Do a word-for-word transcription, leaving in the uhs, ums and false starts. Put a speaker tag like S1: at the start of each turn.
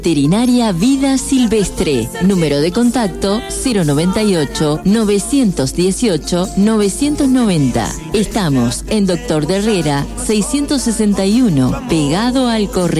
S1: Veterinaria Vida Silvestre. Número de contacto cero noventa y ocho, novecientos dieciocho, novecientos noventa. Estamos en Doctor de Herrera seiscientos sesenta y uno, pegado al correo.